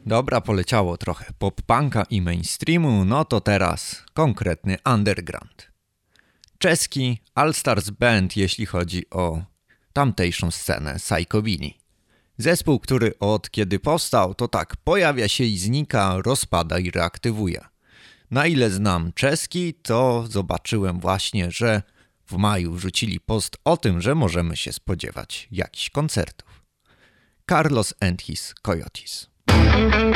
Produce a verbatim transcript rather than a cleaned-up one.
Dobra, poleciało trochę pop-punka i mainstreamu, no to teraz konkretny underground. Czeski All Stars Band, jeśli chodzi o tamtejszą scenę Psycho Billy. Zespół, który od kiedy powstał, to tak pojawia się i znika, rozpada i reaktywuje. Na ile znam czeski, to zobaczyłem właśnie, że w maju wrzucili post o tym, że możemy się spodziewać jakichś koncertów. Carlos and his Coyotes.